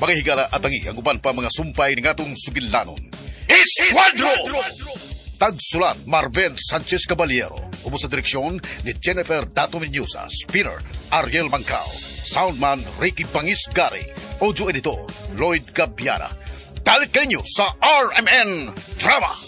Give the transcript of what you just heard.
pangahigala at tangi ang uban pa mga sumpay ng atong sugilanon. Esquadro! Tagsulat Marvel Sanchez Caballero. Ubo sa direksyon ni Jennifer Dato Menyusa. Spinner Ariel Mancao. Soundman Ricky Pangisgari. Audio editor Lloyd Gabiana. Dalit kaninyo sa RMN Drama.